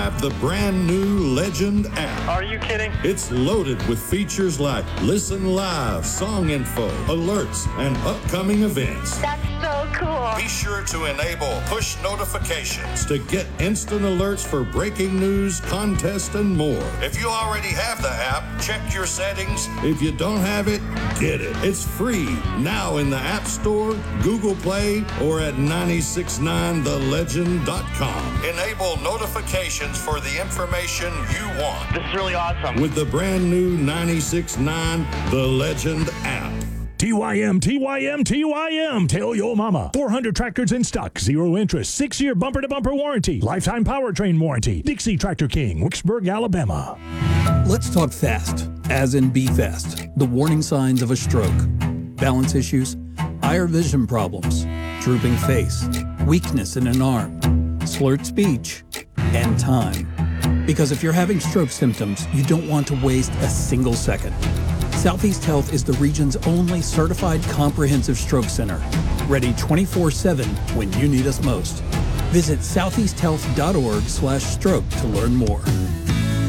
The brand new Legend app. Are you kidding? It's loaded with features like Listen Live, song info, alerts, and upcoming events. That's so cool. Be sure to enable push notifications to get instant alerts for breaking news, contests, and more. If you already have the app, check your settings. If you don't have it, get it. It's free now in the App Store, Google Play, or at 969thelegend.com. Enable notifications for the information you want. This is really awesome. With the brand new 96.9 The Legend app. TYM, TYM, TYM. Tell your mama. 400 tractors in stock. 0 interest. 6-year bumper-to-bumper warranty. Lifetime powertrain warranty. Dixie Tractor King, Wicksburg, Alabama. Let's talk fast, as in be fast. The warning signs of a stroke. Balance issues, eye or vision problems, drooping face, weakness in an arm, slurred speech, and time. Because if you're having stroke symptoms, you don't want to waste a single second. Southeast Health is the region's only certified comprehensive stroke center, ready 24/7 when you need us most. Visit southeasthealth.org/stroke to learn more.